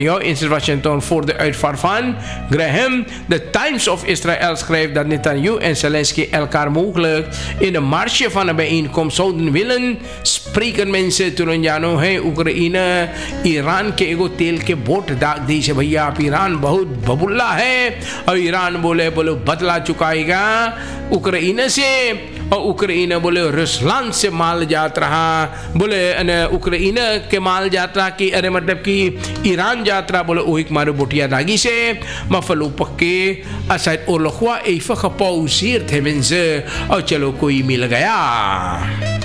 in Washington voor de uitvaart van Graham. The Times of Israel schrijft dat Netanyahu en Zelensky elkaar mogelijk in de marge van een bijeenkomst zouden willen spreken. Mensen Turunjano है Oekraïne Iran के एगो तेल के boat दाग दी से भैया आप Iran बहुत बबुल्ला है और ईरान बोले बदला चुकाएगा उक्रेन से और उक्रेन बोले रूसलैंड से माल जात रहा बोले उक्रेन के माल जात रहा कि अरे मतलब कि ईरान जात रहा बोले ओहिक मारो बोटिया दागी से मफलो पक्के असाइड ओलखवा एफा खपाउसीर थे और चलो कोई मिल गया।